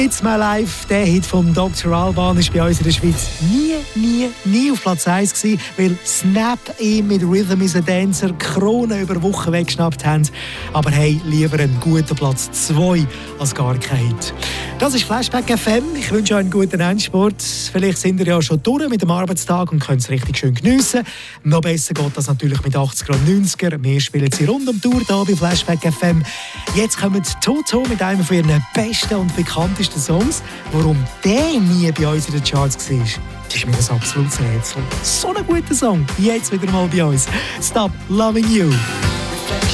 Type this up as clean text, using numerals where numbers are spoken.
It's My Life, der Hit von Dr. Alban, ist bei uns in der Schweiz nie auf Platz 1 gewesen, weil Snap ihn mit Rhythm is a Dancer Krone über Wochen weggeschnappt haben. Aber hey, lieber einen guten Platz 2 als gar kein Hit. Das ist Flashback FM. Ich wünsche euch einen guten Endsport. Vielleicht sind ihr ja schon durch mit dem Arbeitstag und könnt es richtig schön geniessen. Noch besser geht das natürlich mit 80er und 90er. Wir spielen sie rund um die Tour hier bei Flashback FM. Jetzt kommen Toto mit einem von ihren besten und bekanntesten Songs. Warum der nie bei uns in den Charts war, das ist mir ein absolutes Rätsel. So ein guter Song. Jetzt wieder mal bei uns. Stop Loving You.